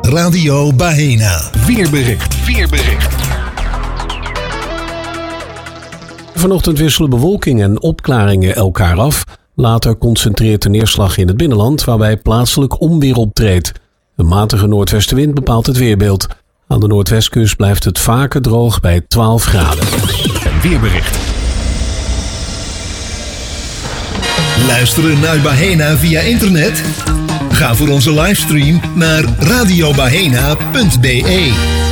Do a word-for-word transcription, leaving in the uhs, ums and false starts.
Radio Baena. Weerbericht. Weerbericht. Vanochtend wisselen bewolking en opklaringen elkaar af. Later concentreert de neerslag in het binnenland, waarbij plaatselijk onweer optreedt. Een matige noordwestenwind bepaalt het weerbeeld. Aan de noordwestkust blijft het vaker droog bij twaalf graden. Een weerbericht. Luisteren naar Baena via internet? Ga voor onze livestream naar radiobaena punt be.